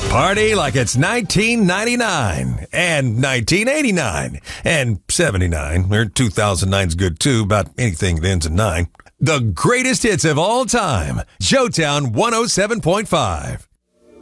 Party like it's 1999 and 1989 and 79 or 2009's good too, about anything that ends in 9. The greatest hits of all time. Joetown 107.5.